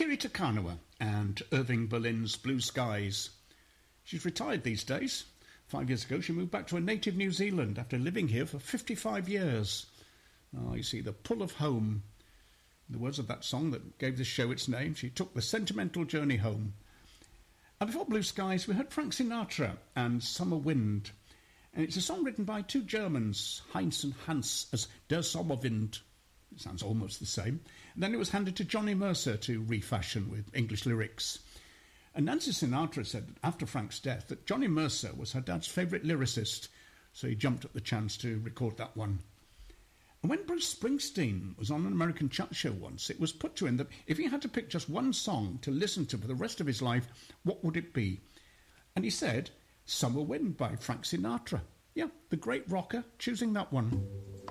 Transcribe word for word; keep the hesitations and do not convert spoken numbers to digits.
Kiri Te Kanawa and Irving Berlin's Blue Skies. She's retired these days. Five years ago, she moved back to her native New Zealand after living here for fifty-five years. Oh, you see, the pull of home. In the words of that song that gave this show its name, she took the sentimental journey home. And before Blue Skies, we heard Frank Sinatra and Summer Wind. And it's a song written by two Germans, Heinz and Hans, as Der Sommerwind. It sounds almost the same. And then it was handed to Johnny Mercer to refashion with English lyrics. And Nancy Sinatra said that after Frank's death that Johnny Mercer was her dad's favourite lyricist, so he jumped at the chance to record that one. And when Bruce Springsteen was on an American chat show once, it was put to him that if he had to pick just one song to listen to for the rest of his life, what would it be? And he said, Summer Wind by Frank Sinatra. Yeah, the great rocker, choosing that one.